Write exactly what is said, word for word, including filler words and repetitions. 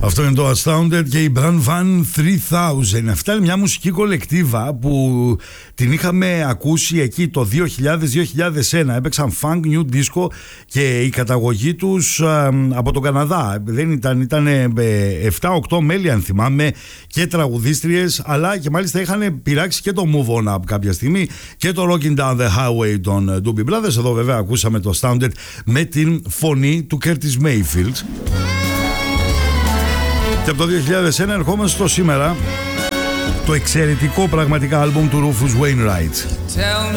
Αυτό είναι το Astounded και η Brand Van τρεις χιλιάδες. Αυτά είναι μια μουσική κολεκτίβα που την είχαμε ακούσει εκεί το δύο χιλιάδες με δύο χιλιάδες ένα. Έπαιξαν funk, new disco και η καταγωγή τους α, από τον Καναδά. Δεν ήταν, ήταν επτά οκτώ μέλη αν θυμάμαι και τραγουδίστριες, αλλά και μάλιστα είχαν πειράξει και το Move On Up κάποια στιγμή και το Rocking Down the Highway των Doobie Brothers. Εδώ βέβαια ακούσαμε το Astounded με την φωνή του Curtis Mayfield. Και από το δύο χιλιάδες ένα ερχόμαστε στο σήμερα, το εξαιρετικό πραγματικά άλμπουμ του Rufus Wainwright.